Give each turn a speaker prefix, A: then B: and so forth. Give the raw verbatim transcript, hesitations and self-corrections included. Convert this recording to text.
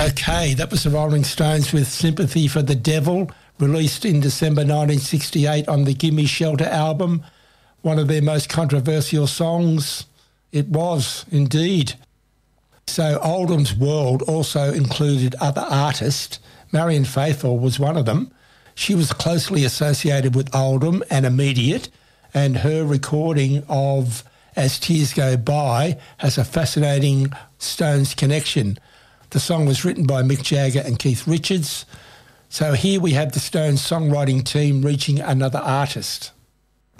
A: Okay, that was the Rolling Stones with Sympathy for the Devil, released in December nineteen sixty-eight on the Gimme Shelter album, one of their most controversial songs. It was, indeed. So Oldham's world also included other artists. Marianne Faithfull was one of them. She was closely associated with Oldham and Immediate, and her recording of As Tears Go By has a fascinating Stones connection. The song was written by Mick Jagger and Keith Richards. So here we have the Stones songwriting team reaching another artist.